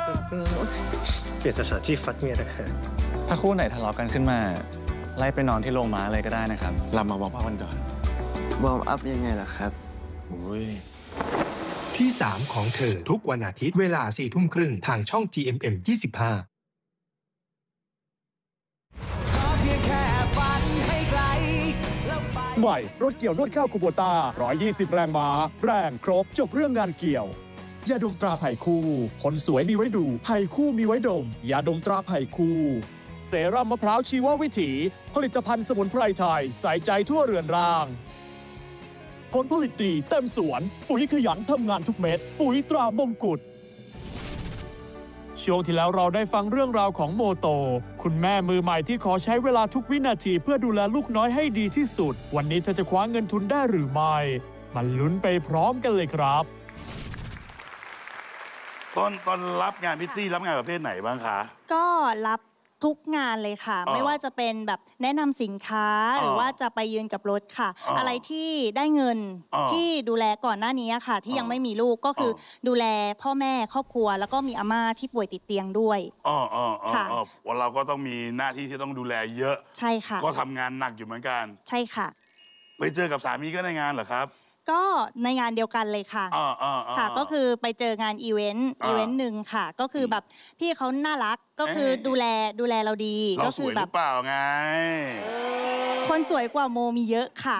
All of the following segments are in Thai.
เปลี่ยนสถานที่ฟัดเมียนะฮะถ้าคู่ไหนทะเลาะกันขึ้นมาไล่ไปนอนที่โรงม้าเลยก็ได้นะครับเรามาบอกว่าวันก่อนวอร์มอัพยังไงล่ะครับที่ 3 ของเธอทุกวันอาทิตย์เวลา 4 ทุ่มครึ่งทางช่อง GMM 25 ใหม่รถเกี่ยวนวดข้าวคูโบต้า120 แรงม้าแรงครบจบเรื่องงานเกี่ยวยาดมตราไผ่คู่คนสวยมีไว้ดูไผ่คู่มีไว้ดมยาดมตราไผ่คู่เซรั่มมะพร้าวชีววิถีผลิตภัณฑ์สมุนไพรไทยใส่ใจทั่วเรือนร่างผลผลิตดีเต็มสวนปุ๋ยขยันทำงานทุกเม็ดปุ๋ยตรามงกุฎช่วงที่แล้วเราได้ฟังเรื่องราวของโมโตคุณแม่มือใหม่ที่ขอใช้เวลาทุกวินาทีเพื่อดูแลลูกน้อยให้ดีที่สุดวันนี้เธอจะคว้าเงินทุนได้หรือไม่มาลุ้นไปพร้อมกันเลยครับตอนรับงานพิตตี้รับงานประเภทไหนบ้างคะก็รับทุกงานเลยค่ะไม่ว่าจะเป็นแบบแนะนำสินค้าหรือว่าจะไปยืนกับรถค่ะอะไรที่ได้เงินที่ดูแลก่อนหน้านี้ค่ะที่ยังไม่มีลูกก็คือดูแลพ่อแม่ครอบครัวแล้วก็มีอาม่าที่ป่วยติดเตียงด้วยค่ะวันเราก็ต้องมีหน้าที่ที่ต้องดูแลเยอะใช่ค่ะก็ทำงานหนักอยู่เหมือนกันใช่ค่ะไปเจอกับสามีก็ในงานเหรอครับก็ในงานเดียวกันเลยค่ะค่ะก็คือไปเจองานอีเวนต์หนึ่งค่ะก็คือแบบพี่เขาน่ารักก็คือดูแลเราดีก็คือแบบเปล่าไงคนสวยกว่าโมมีเยอะค่ะ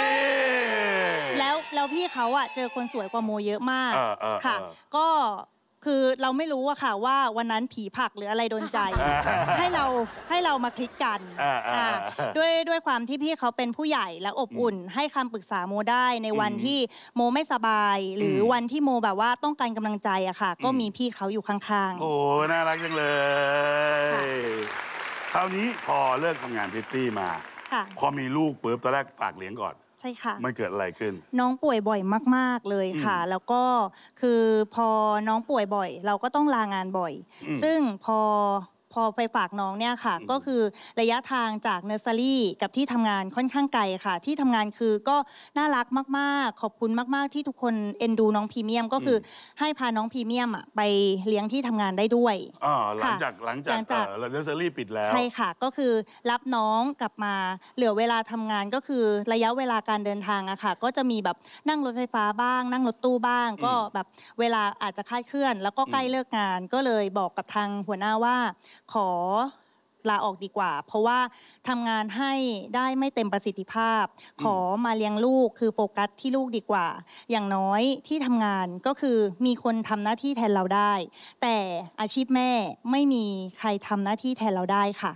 แล้วพี่เขาอะเจอคนสวยกว่าโมเยอะมากค่ะก็คือเราไม่รู้อะค่ะว่าวันนั้นผีผลักหรืออะไรโดนใจให้เรามาคลิกกันด้วยความที่พี่เขาเป็นผู้ใหญ่และอบอุ่นให้คำปรึกษาโมได้ในวันที่โมไม่สบายหรือวันที่โมแบบว่าต้องการกำลังใจอะค่ะก็มีพี่เขาอยู่ข้างๆโอ้น่ารักจังเลยคราวนี้พอเลิกทำงานพิตตี้มาพอมีลูกปุ๊บตอนแรกฝากเลี้ยงก่อนใช่ค่ะมันเกิดอะไรขึ้นน้องป่วยบ่อยมากๆเลยค่ะแล้วก็คือพอน้องป่วยบ่อยเราก็ต้องลางานบ่อยซึ่งพอไปฝากน้องเนี่ยค่ะก็คือระยะทางจากเนอร์เซอรี่กับที่ทำงานค่อนข้างไกลค่ะที่ทำงานคือก็น่ารักมากๆขอบคุณมากๆที่ทุกคนเอ็นดูน้องพรีเมียมก็คือให้พาน้องพรีเมียมไปเลี้ยงที่ทำงานได้ด้วยหลังจากเนอร์เซอรี่ปิดแล้วใช่ค่ะก็คือรับน้องกลับมาเหลือเวลาทำงานก็คือระยะเวลาการเดินทางอะค่ะก็จะมีแบบนั่งรถไฟฟ้าบ้างนั่งรถตู้บ้างก็แบบเวลาอาจจะคลาดเคลื่อนแล้วก็ใกล้เลิกงานก็เลยบอกกับทางหัวหน้าว่าขอลาออกดีกว่าเพราะว่าทำงานให้ได้ไม่เต็มประสิทธิภาพขอมาเลี้ยงลูกคือโฟกัสที่ลูกดีกว่าอย่างน้อยที่ทำงานก็คือมีคนทำหน้าที่แทนเราได้แต่อาชีพแม่ไม่มีใครทำหน้าที่แทนเราได้ค่ะ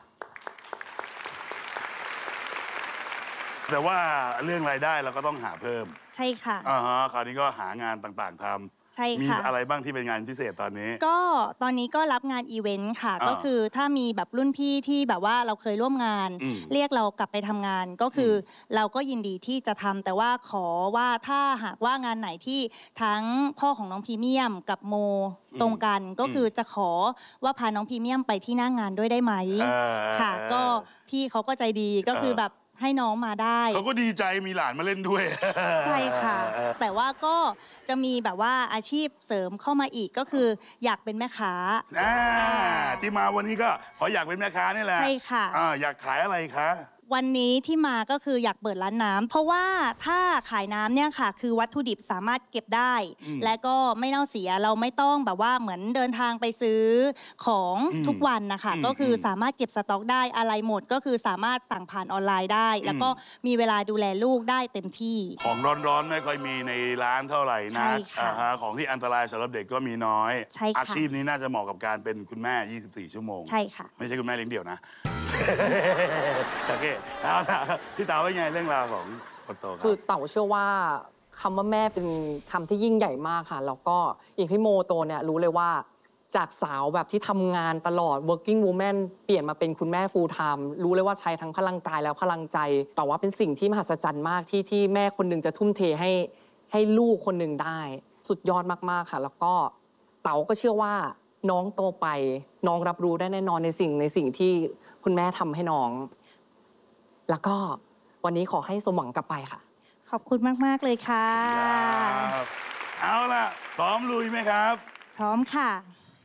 แต่ว่าเรื่องรายได้เราก็ต้องหาเพิ่มใช่ค่ะคราวนี้ก็หางานต่างๆทำใช่ค่ะมีอะไรบ้างที่เป็นงานพิเศษตอนนี้ก็ตอนนี้ก็รับงานอีเวนต์ค่ะก็คือถ้ามีแบบรุ่นพี่ที่แบบว่าเราเคยร่วมงานเรียกเรากลับไปทำงานก็คือเราก็ยินดีที่จะทำแต่ว่าขอว่าถ้าหากว่างานไหนที่ทั้งพ่อของน้องพรีเมียมกับโมตรงกันก็คือจะขอว่าพาน้องพรีเมียมไปที่หน้างานด้วยได้ไหมค่ะก็พี่เขาก็ใจดีก็คือแบบให้น้องมาได้เขาก็ดีใจมีหลานมาเล่นด้วยใช่ค่ะแต่ว่าก็จะมีแบบว่าอาชีพเสริมเข้ามาอีกก็คืออยากเป็นแม่ค้าที่มาวันนี้ก็ขออยากเป็นแม่ค้านี่แหละใช่ค่ะอยากขายอะไรคะวันนี้ที่มาก็คืออยากเปิดร้านน้ำเพราะว่าถ้าขายน้ำเนี่ยค่ะคือวัตถุดิบสามารถเก็บได้และก็ไม่เน่าเสียเราไม่ต้องแบบว่าเหมือนเดินทางไปซื้อของทุกวันนะคะก็คือสามารถเก็บสต็อกได้อะไรหมดก็คือสามารถสั่งผ่านออนไลน์ได้แล้วก็มีเวลาดูแลลูกได้เต็มที่ของร้อนๆไม่ค่อยมีในร้านเท่าไหร่นะของที่อันตรายสำหรับเด็กก็มีน้อยอาชีพนี้น่าจะเหมาะกับการเป็นคุณแม่24 ชั่วโมงใช่ค่ะไม่ใช่คุณแม่เลี้ยงเดี่ยวนะโอเคเอาล่ะที่เต๋าเป็นไงเรื่องราวของคนโตคือเต๋าเชื่อว่าคำว่าแม่เป็นคำที่ยิ่งใหญ่มากค่ะแล้วก็อย่างพี่โมโตเนี่ยรู้เลยว่าจากสาวแบบที่ทำงานตลอด working woman เปลี่ยนมาเป็นคุณแม่ full time รู้เลยว่าใช้ทั้งพลังกายแล้วพลังใจแต่ว่าเป็นสิ่งที่มหัศจรรย์มากที่แม่คนหนึ่งจะทุ่มเทให้ลูกคนหนึ่งได้สุดยอดมากๆค่ะแล้วก็เต๋าก็เชื่อว่าน้องโตไปน้องรับรู้ได้แน่นอนในสิ่งที่คุณแม่ทำให้น้องแล้วก็วันนี้ขอให้สมหวังกลับไปค่ะขอบคุณมากๆเลยค่ะเอาล่ะพร้อมลุยไหมครับพร้อมค่ะ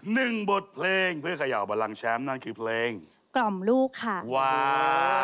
1 บทเพลงเพื่อเขย่าบัลลังก์แชมป์นั่นคือเพลงกล่อมลูกค่ะว้าว